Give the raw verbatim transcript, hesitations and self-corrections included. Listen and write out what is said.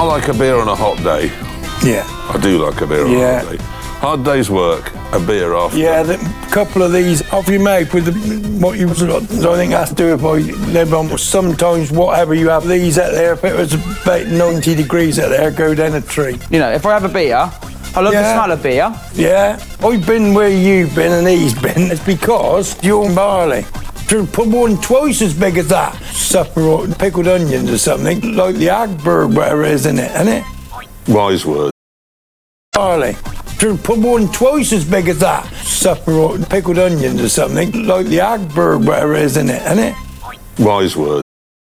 I like a beer on a hot day. Yeah. I do like a beer on Yeah. a hot day. Hard day's work, a beer after. Yeah, a couple of these off you make with the, what you've got. I think that's do if I live on. Sometimes whatever you have, these out there, if it was about ninety degrees out there, go down a tree. You know, if I have a beer, I love Yeah. the smell of beer. Yeah, I've been where you've been and he's been. It's because you're barley. To put one twice as big as that. Supper or pickled onions or something, like the Agberg, whatever it is in it, isn't it? Wise word. Barley. To put one twice as big as that. Supper or pickled onions or something, like the Agberg, whatever it is in it, isn't it? Wise word.